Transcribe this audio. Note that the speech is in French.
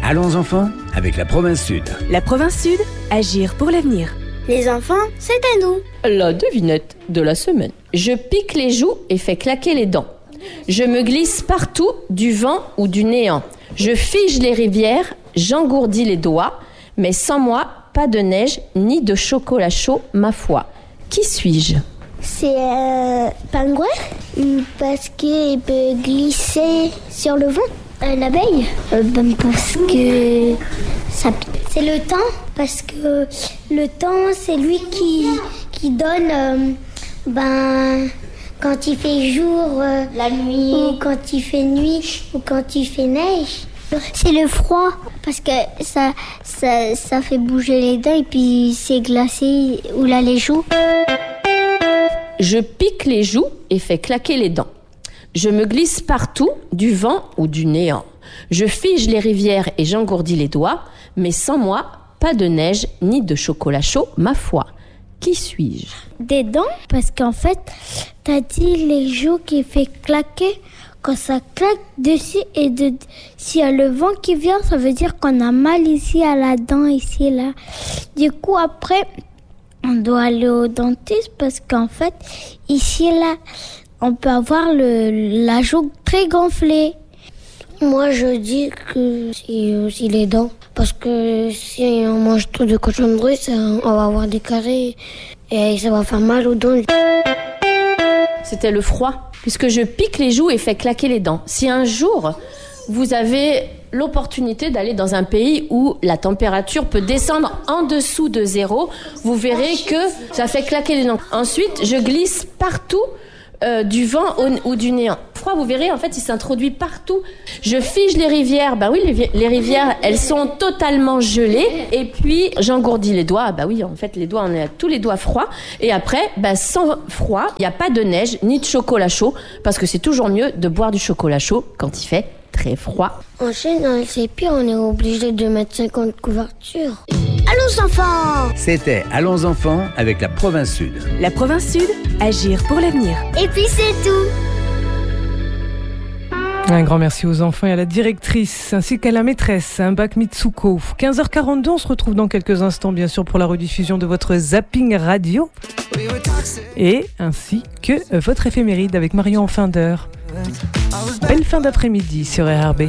Allons enfants avec la province Sud. La province Sud, agir pour l'avenir. Les enfants, c'est à nous. La devinette de la semaine. Je pique les joues et fais claquer les dents. Je me glisse partout, du vent ou du néant. Je fige les rivières, j'engourdis les doigts. Mais sans moi, pas de neige ni de chocolat chaud, ma foi. Qui suis-je ? C'est pingouin parce qu'il peut glisser sur le vent. L'abeille parce que ça pique. C'est le temps parce que le temps c'est lui qui donne quand il fait jour, la nuit, ou quand il fait nuit, ou quand il fait neige. C'est le froid parce que ça fait bouger les dents et puis c'est glacé ou là les joues. Je pique les joues et fais claquer les dents. Je me glisse partout, du vent ou du néant. Je fige les rivières et j'engourdis les doigts, mais sans moi, pas de neige ni de chocolat chaud, ma foi. Qui suis-je ? Des dents, parce qu'en fait, t'as dit les joues qui fait claquer. Quand ça claque dessus et s'il y a le vent qui vient, ça veut dire qu'on a mal ici à la dent, ici, là. Du coup, après, on doit aller au dentiste parce qu'en fait, ici, là, on peut avoir la joue très gonflée. Moi, je dis que c'est aussi les dents. Parce que si on mange trop de cochonneries, on va avoir des carrés et ça va faire mal aux dents. C'était le froid, puisque je pique les joues et fais claquer les dents. Si un jour, vous avez l'opportunité d'aller dans un pays où la température peut descendre en dessous de 0, vous verrez que ça fait claquer les dents. Ensuite, je glisse partout du vent ou du néant. Le froid, vous verrez, en fait, il s'introduit partout. Je fige les rivières. Bah oui, les rivières, elles sont totalement gelées. Et puis, j'engourdis les doigts. Bah oui, en fait, les doigts, on a tous les doigts froids. Et après, sans froid, il n'y a pas de neige ni de chocolat chaud. Parce que c'est toujours mieux de boire du chocolat chaud quand il fait très froid. En Chine, c'est pire, on est obligé de mettre 50 couvertures. Allons enfants! C'était Allons enfants avec la province Sud. La province Sud, agir pour l'avenir. Et puis c'est tout! Un grand merci aux enfants et à la directrice, ainsi qu'à la maîtresse, Bac Mitsuko. 15h42, on se retrouve dans quelques instants, bien sûr, pour la rediffusion de votre zapping radio. Et ainsi que votre éphéméride avec Marion en fin d'heure. Belle fin d'après-midi sur RRB.